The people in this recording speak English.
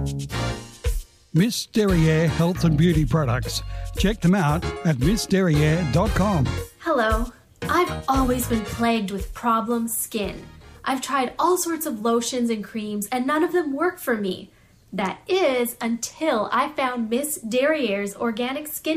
Miss Derriere Health and Beauty Products. Check them out at missderriere.com. Hello. I've always been plagued with problem skin. I've tried all sorts of lotions and creams and none of them work for me. That is until I found Miss Derriere's organic skin